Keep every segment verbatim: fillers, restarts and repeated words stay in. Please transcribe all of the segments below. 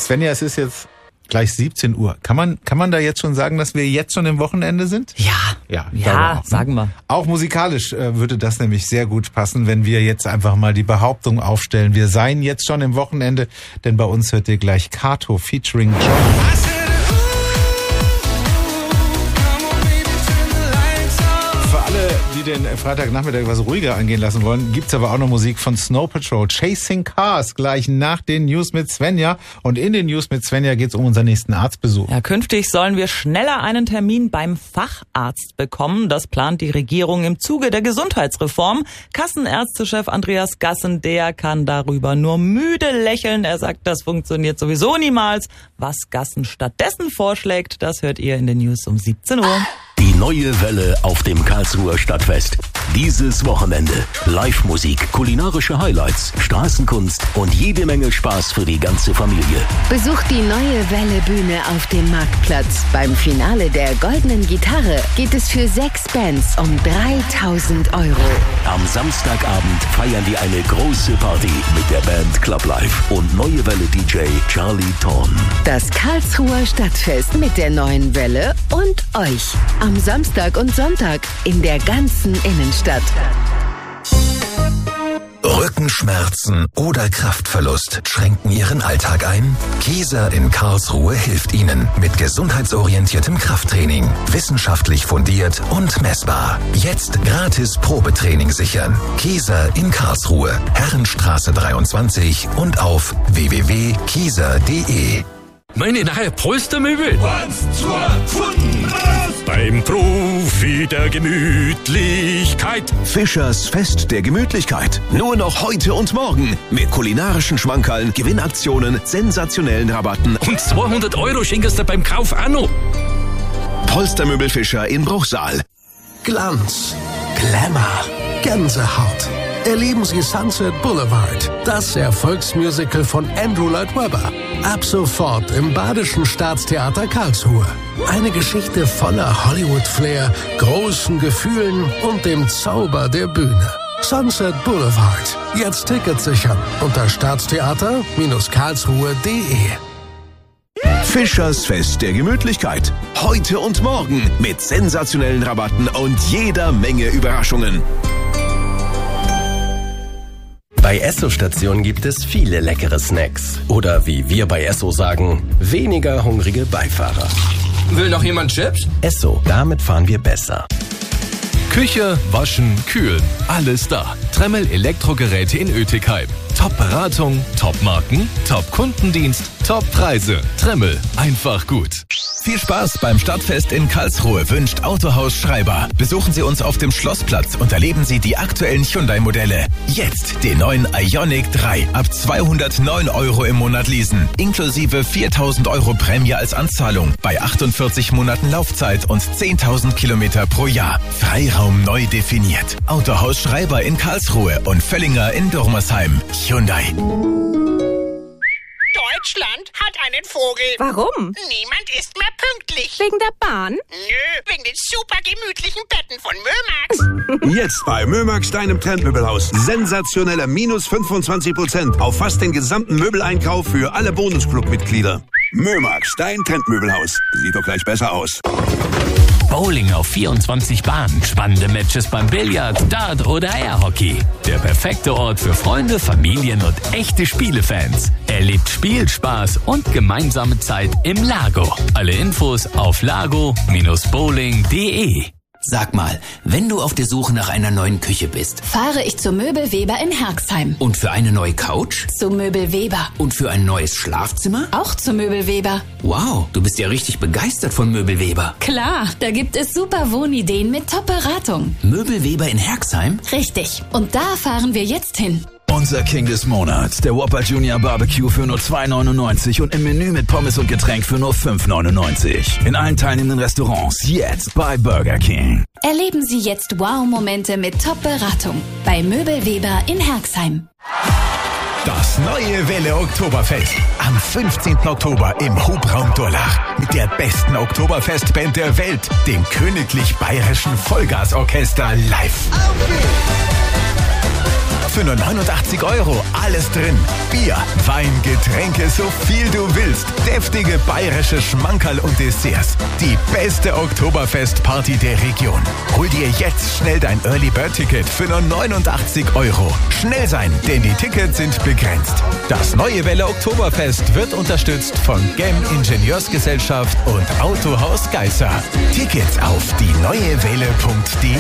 Svenja, es ist jetzt gleich siebzehn Uhr. Kann man, kann man da jetzt schon sagen, dass wir jetzt schon im Wochenende sind? Ja, ja, ja, sagen wir. Auch musikalisch äh, würde das nämlich sehr gut passen, wenn wir jetzt einfach mal die Behauptung aufstellen, wir seien jetzt schon im Wochenende, denn bei uns hört ihr gleich Kato featuring John. Die den Freitagnachmittag etwas ruhiger angehen lassen wollen, gibt's aber auch noch Musik von Snow Patrol, Chasing Cars, gleich nach den News mit Svenja. Und in den News mit Svenja geht's um unseren nächsten Arztbesuch. Ja, künftig sollen wir schneller einen Termin beim Facharzt bekommen. Das plant die Regierung im Zuge der Gesundheitsreform. Kassenärztechef Andreas Gassen, der kann darüber nur müde lächeln. Er sagt, das funktioniert sowieso niemals. Was Gassen stattdessen vorschlägt, das hört ihr in den News um siebzehn Uhr. Die neue Welle auf dem Karlsruher Stadtfest. Dieses Wochenende. Live-Musik, kulinarische Highlights, Straßenkunst und jede Menge Spaß für die ganze Familie. Besucht die neue Welle Bühne auf dem Marktplatz. Beim Finale der Goldenen Gitarre geht es für sechs Bands um dreitausend Euro. Am Samstagabend feiern die eine große Party mit der Band Club Life und neue Welle D J Charlie Thorn. Das Karlsruher Stadtfest mit der neuen Welle und euch. Am Samstag und Sonntag in der ganzen Innenstadt. Rückenschmerzen oder Kraftverlust schränken Ihren Alltag ein? Kieser in Karlsruhe hilft Ihnen mit gesundheitsorientiertem Krafttraining. Wissenschaftlich fundiert und messbar. Jetzt gratis Probetraining sichern. Kieser in Karlsruhe. Herrenstraße dreiundzwanzig und auf w w w punkt kieser punkt de. Meine neue Polstermöbel. Eins, zwei, fünf, raus! Beim Profi der Gemütlichkeit. Fischers Fest der Gemütlichkeit. Nur noch heute und morgen. Mit kulinarischen Schmankerln, Gewinnaktionen, sensationellen Rabatten. Und zweihundert Euro schenkst du beim Kauf auch noch. Polstermöbel Fischer in Bruchsal. Glanz, Glamour, Gänsehaut. Erleben Sie Sunset Boulevard, das Erfolgsmusical von Andrew Lloyd Webber. Ab sofort im Badischen Staatstheater Karlsruhe. Eine Geschichte voller Hollywood-Flair, großen Gefühlen und dem Zauber der Bühne. Sunset Boulevard. Jetzt Tickets sichern unter staatstheater Karlsruhe punkt de. Fischers Fest der Gemütlichkeit. Heute und morgen mit sensationellen Rabatten und jeder Menge Überraschungen. Bei Esso-Stationen gibt es viele leckere Snacks. Oder wie wir bei Esso sagen, weniger hungrige Beifahrer. Will noch jemand Chips? Esso, damit fahren wir besser. Küche, Waschen, Kühlen, alles da. Tremmel Elektrogeräte in Oetikheim. Top-Beratung, Top-Marken, Top-Kundendienst, Top-Preise. Tremmel, einfach gut. Viel Spaß beim Stadtfest in Karlsruhe wünscht Autohaus Schreiber. Besuchen Sie uns auf dem Schlossplatz und erleben Sie die aktuellen Hyundai-Modelle. Jetzt den neuen Ioniq drei ab zweihundertneun Euro im Monat leasen. Inklusive viertausend Euro Prämie als Anzahlung bei achtundvierzig Monaten Laufzeit und zehntausend Kilometer pro Jahr. Freiraum neu definiert. Autohaus Schreiber in Karlsruhe und Völlinger in Durmersheim. Hyundai. Deutschland hat einen Vogel. Warum? Niemand ist mehr pünktlich. Wegen der Bahn? Nö, wegen den super gemütlichen Betten von Mömax. Jetzt bei Mömax, deinem Trendmöbelhaus. Sensationelle minus fünfundzwanzig Prozent auf fast den gesamten Möbeleinkauf für alle Bonusclub-Mitglieder. Mömax, dein Trendmöbelhaus. Sieht doch gleich besser aus. Bowling auf vierundzwanzig Bahnen, spannende Matches beim Billard, Dart oder Airhockey. Der perfekte Ort für Freunde, Familien und echte Spielefans. Erlebt Spielspaß und gemeinsame Zeit im Lago. Alle Infos auf lago Bindestrich bowling punkt de. Sag mal, wenn du auf der Suche nach einer neuen Küche bist, fahre ich zu Möbel Weber in Herxheim. Und für eine neue Couch? Zu Möbel Weber. Und für ein neues Schlafzimmer? Auch zu Möbel Weber. Wow, du bist ja richtig begeistert von Möbel Weber. Klar, da gibt es super Wohnideen mit Top-Beratung. Möbel Weber in Herxheim? Richtig. Und da fahren wir jetzt hin. Unser King des Monats, der Whopper Junior Barbecue für nur zwei neunundneunzig und im Menü mit Pommes und Getränk für nur fünf neunundneunzig. In allen teilnehmenden Restaurants jetzt bei Burger King. Erleben Sie jetzt Wow-Momente mit Top-Beratung bei Möbel Weber in Herxheim. Das neue Welle Oktoberfest am fünfzehnten Oktober im Hubraum Durlach mit der besten Oktoberfestband der Welt, dem Königlich Bayerischen Vollgasorchester live. Für nur neunundachtzig Euro alles drin. Bier, Wein, Getränke, so viel du willst. Deftige bayerische Schmankerl und Desserts. Die beste Oktoberfest-Party der Region. Hol dir jetzt schnell dein Early Bird Ticket für nur neunundachtzig Euro. Schnell sein, denn die Tickets sind begrenzt. Das Neue Welle Oktoberfest wird unterstützt von G E M Ingenieursgesellschaft und Autohaus Geisser. Tickets auf die neue welle punkt de.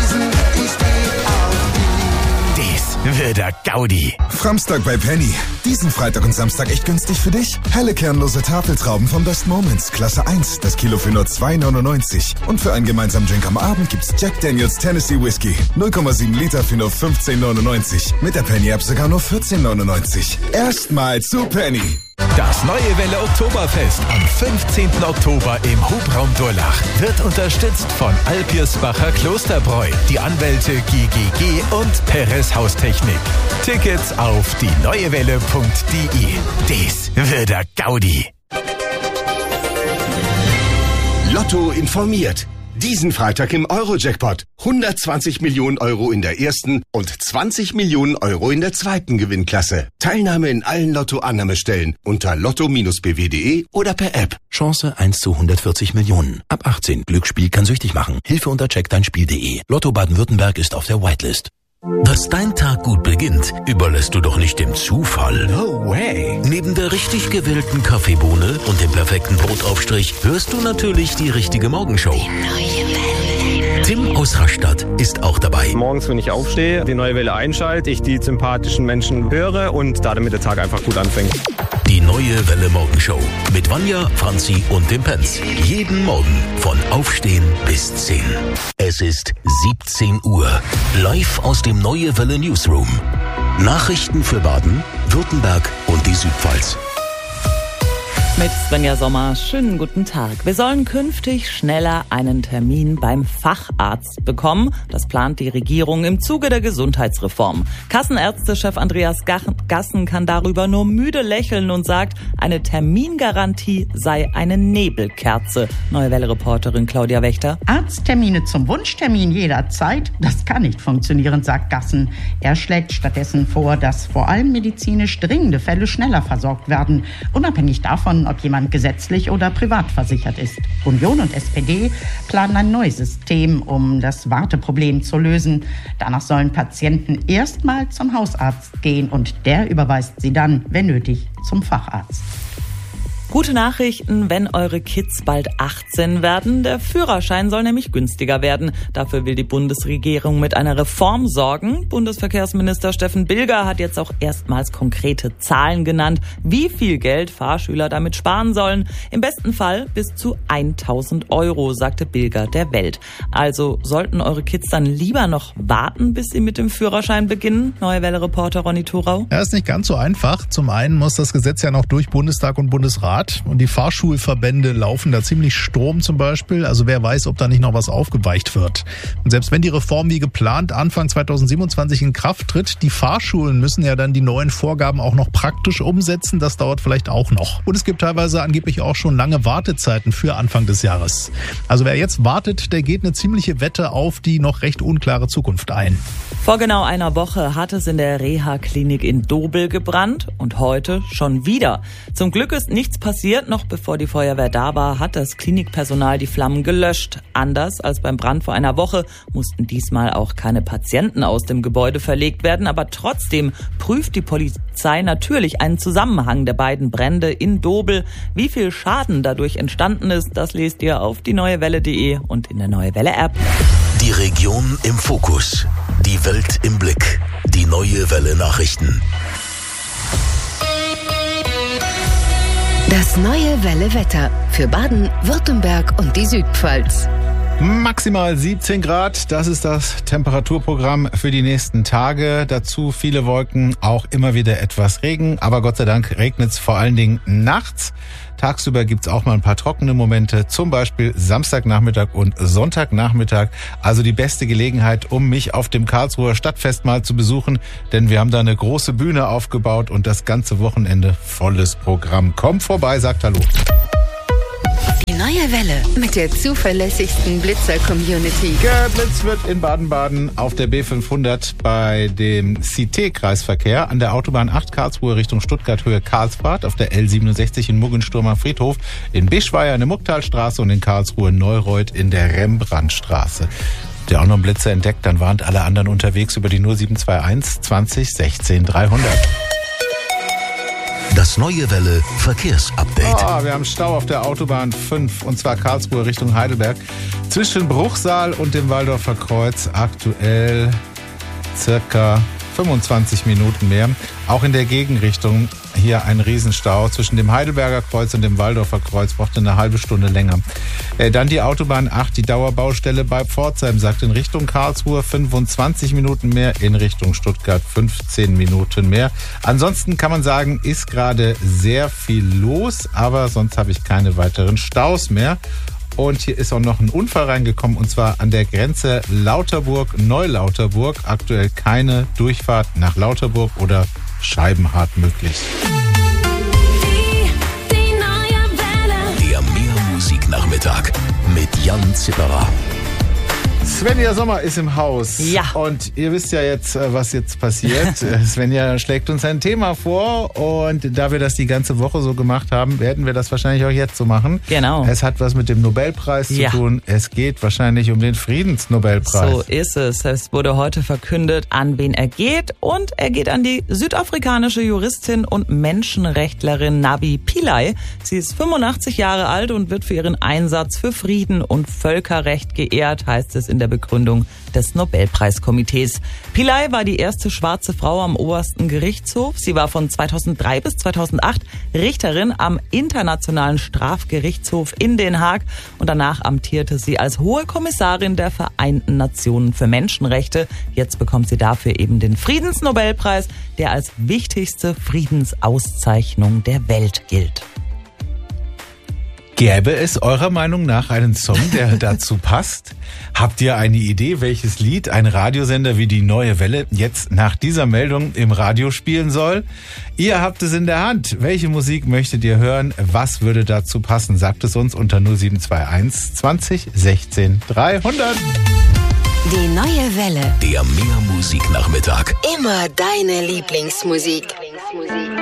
Das wird der Gaudi. Framstag bei Penny. Diesen Freitag und Samstag echt günstig für dich. Helle kernlose Tafeltrauben von Best Moments. Klasse eins. Das Kilo für nur zwei neunundneunzig. Und für einen gemeinsamen Drink am Abend gibt's Jack Daniels Tennessee Whiskey. null Komma sieben Liter für nur fünfzehn neunundneunzig. Mit der Penny-App sogar nur vierzehn neunundneunzig. Erstmal zu Penny. Das Neue Welle Oktoberfest am fünfzehnten Oktober im Hubraum Durlach wird unterstützt von Alpirsbacher Klosterbräu, die Anwälte G G G und Perez Haustechnik. Tickets auf die neue welle punkt de. Das wird der Gaudi. Lotto informiert. Diesen Freitag im Euro-Jackpot. hundertzwanzig Millionen Euro in der ersten und zwanzig Millionen Euro in der zweiten Gewinnklasse. Teilnahme in allen Lotto-Annahmestellen unter lotto Bindestrich b w punkt de oder per App. Chance eins zu hundertvierzig Millionen. Ab achtzehn. Glücksspiel kann süchtig machen. Hilfe unter check dein Spiel punkt de. Lotto Baden-Württemberg ist auf der Whitelist. Dass dein Tag gut beginnt, überlässt du doch nicht dem Zufall. No way. Neben der richtig gewählten Kaffeebohne und dem perfekten Brotaufstrich hörst du natürlich die richtige Morgenshow. Die neue Welle. Tim aus Rastatt ist auch dabei. Morgens, wenn ich aufstehe, die neue Welle einschalte, ich die sympathischen Menschen höre und damit der Tag einfach gut anfängt. Die neue Welle Morgenshow mit Vanja, Franzi und dem Penz. Jeden Morgen von Aufstehen bis zehn. Es ist siebzehn Uhr. Live aus dem Neue Welle Newsroom. Nachrichten für Baden, Württemberg und die Südpfalz. Mit Svenja Sommer, schönen guten Tag. Wir sollen künftig schneller einen Termin beim Facharzt bekommen. Das plant die Regierung im Zuge der Gesundheitsreform. Kassenärztechef Andreas Gassen kann darüber nur müde lächeln und sagt, eine Termingarantie sei eine Nebelkerze. Neue Welle-Reporterin Claudia Wächter. Arzttermine zum Wunschtermin jederzeit, das kann nicht funktionieren, sagt Gassen. Er schlägt stattdessen vor, dass vor allem medizinisch dringende Fälle schneller versorgt werden, unabhängig davon, ob jemand gesetzlich oder privat versichert ist. Union und S P D planen ein neues System, um das Warteproblem zu lösen. Danach sollen Patienten erstmal zum Hausarzt gehen und der überweist sie dann, wenn nötig, zum Facharzt. Gute Nachrichten, wenn eure Kids bald achtzehn werden. Der Führerschein soll nämlich günstiger werden. Dafür will die Bundesregierung mit einer Reform sorgen. Bundesverkehrsminister Steffen Bilger hat jetzt auch erstmals konkrete Zahlen genannt, wie viel Geld Fahrschüler damit sparen sollen. Im besten Fall bis zu tausend Euro, sagte Bilger der Welt. Also sollten eure Kids dann lieber noch warten, bis sie mit dem Führerschein beginnen? Neue Welle-Reporter Ronny Thorau. Ja, ist nicht ganz so einfach. Zum einen muss das Gesetz ja noch durch Bundestag und Bundesrat. Und die Fahrschulverbände laufen da ziemlich Sturm zum Beispiel. Also wer weiß, ob da nicht noch was aufgeweicht wird. Und selbst wenn die Reform wie geplant Anfang zweitausendsiebenundzwanzig in Kraft tritt, die Fahrschulen müssen ja dann die neuen Vorgaben auch noch praktisch umsetzen. Das dauert vielleicht auch noch. Und es gibt teilweise angeblich auch schon lange Wartezeiten für Anfang des Jahres. Also wer jetzt wartet, der geht eine ziemliche Wette auf die noch recht unklare Zukunft ein. Vor genau einer Woche hat es in der Reha-Klinik in Dobel gebrannt und heute schon wieder. Zum Glück ist nichts passiert. Noch bevor die Feuerwehr da war, hat das Klinikpersonal die Flammen gelöscht. Anders als beim Brand vor einer Woche mussten diesmal auch keine Patienten aus dem Gebäude verlegt werden. Aber trotzdem prüft die Polizei natürlich einen Zusammenhang der beiden Brände in Dobel. Wie viel Schaden dadurch entstanden ist, das lest ihr auf die neue welle punkt de und in der Neue Welle App. Die Region im Fokus. Die Welt im Blick. Die Neue Welle Nachrichten. Das Neue Welle Wetter für Baden, Württemberg und die Südpfalz. Maximal siebzehn Grad, das ist das Temperaturprogramm für die nächsten Tage. Dazu viele Wolken, auch immer wieder etwas Regen, aber Gott sei Dank regnet es vor allen Dingen nachts. Tagsüber gibt's auch mal ein paar trockene Momente, zum Beispiel Samstagnachmittag und Sonntagnachmittag. Also die beste Gelegenheit, um mich auf dem Karlsruher Stadtfest mal zu besuchen, denn wir haben da eine große Bühne aufgebaut und das ganze Wochenende volles Programm. Kommt vorbei, sagt Hallo. Die neue Welle mit der zuverlässigsten Blitzer-Community. Geblitzt wird in Baden-Baden auf der B fünfhundert bei dem C T-Kreisverkehr, an der Autobahn acht Karlsruhe Richtung Stuttgart Höhe Karlsbad, auf der L siebenundsechzig in Muggensturmer Friedhof, in Bischweier in der Mucktalstraße und in Karlsruhe Neureuth in der Rembrandtstraße. Habt ihr auch noch einen Blitzer entdeckt, dann warnt alle anderen unterwegs über die null sieben zwei eins zwanzig sechzehn dreihundert. Das neue Welle Verkehrsupdate. Ah, wir haben Stau auf der Autobahn fünf, und zwar Karlsruhe Richtung Heidelberg. Zwischen Bruchsal und dem Waldorfer Kreuz aktuell circa fünfundzwanzig Minuten mehr. Auch in der Gegenrichtung hier ein Riesenstau. Zwischen dem Heidelberger Kreuz und dem Waldorfer Kreuz braucht eine halbe Stunde länger. Äh, dann die Autobahn acht, die Dauerbaustelle bei Pforzheim, sagt in Richtung Karlsruhe fünfundzwanzig Minuten mehr, in Richtung Stuttgart fünfzehn Minuten mehr. Ansonsten kann man sagen, ist gerade sehr viel los, aber sonst habe ich keine weiteren Staus mehr. Und hier ist auch noch ein Unfall reingekommen, und zwar an der Grenze Lauterburg-Neulauterburg. Aktuell keine Durchfahrt nach Lauterburg oder Scheibenhart möglich. Die, die neue Welle. Der Meermusiknachmittag mit Jan Zipperer. Svenja Sommer ist im Haus. Ja. Und ihr wisst ja jetzt, was jetzt passiert. Svenja schlägt uns ein Thema vor, und da wir das die ganze Woche so gemacht haben, werden wir das wahrscheinlich auch jetzt so machen. Genau. Es hat was mit dem Nobelpreis Ja. zu tun. Es geht wahrscheinlich um den Friedensnobelpreis. So ist es. Es wurde heute verkündet, an wen er geht. Und er geht an die südafrikanische Juristin und Menschenrechtlerin Nabi Pillay. Sie ist fünfundachtzig Jahre alt und wird für ihren Einsatz für Frieden und Völkerrecht geehrt, heißt es in der Begründung des Nobelpreiskomitees. Pillay war die erste schwarze Frau am obersten Gerichtshof. Sie war von zweitausenddrei bis zweitausendacht Richterin am Internationalen Strafgerichtshof in Den Haag, und danach amtierte sie als Hohe Kommissarin der Vereinten Nationen für Menschenrechte. Jetzt bekommt sie dafür eben den Friedensnobelpreis, der als wichtigste Friedensauszeichnung der Welt gilt. Gäbe es eurer Meinung nach einen Song, der dazu passt? Habt ihr eine Idee, welches Lied ein Radiosender wie die Neue Welle jetzt nach dieser Meldung im Radio spielen soll? Ihr habt es in der Hand. Welche Musik möchtet ihr hören? Was würde dazu passen? Sagt es uns unter null sieben zwei eins zwanzig sechzehn dreihundert. Die neue Welle. Der Meermusiknachmittag. Immer deine Lieblingsmusik. Lieblingsmusik.